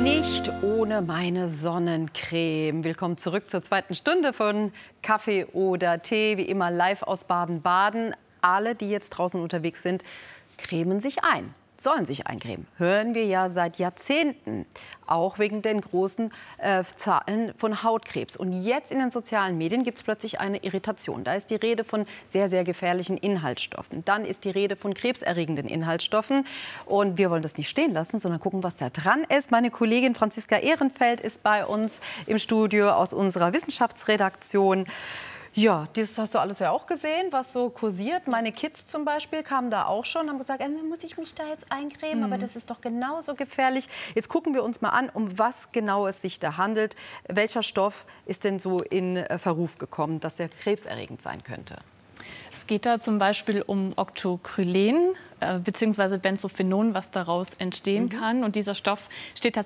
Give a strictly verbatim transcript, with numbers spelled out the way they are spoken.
Nicht ohne meine Sonnencreme. Willkommen zurück zur zweiten Stunde von Kaffee oder Tee, wie immer live aus Baden-Baden. Alle, die jetzt draußen unterwegs sind, cremen sich ein, sollen sich eincremen. Hören wir ja seit Jahrzehnten, auch wegen den großen äh, Zahlen von Hautkrebs. Und jetzt in den sozialen Medien gibt es plötzlich eine Irritation. Da ist die Rede von sehr, sehr gefährlichen Inhaltsstoffen. Dann ist die Rede von krebserregenden Inhaltsstoffen. Und wir wollen das nicht stehen lassen, sondern gucken, was da dran ist. Meine Kollegin Franziska Ehrenfeld ist bei uns im Studio aus unserer Wissenschaftsredaktion. Ja, das hast du alles ja auch gesehen, was so kursiert. Meine Kids zum Beispiel kamen da auch schon, haben gesagt, äh, muss ich mich da jetzt eincremen? Mhm. Aber das ist doch genauso gefährlich. Jetzt gucken wir uns mal an, um was genau es sich da handelt. Welcher Stoff ist denn so in Verruf gekommen, dass er krebserregend sein könnte? Es geht da zum Beispiel um Octocrylen äh, bzw. Benzophenon, was daraus entstehen mhm. kann. Und dieser Stoff steht tatsächlich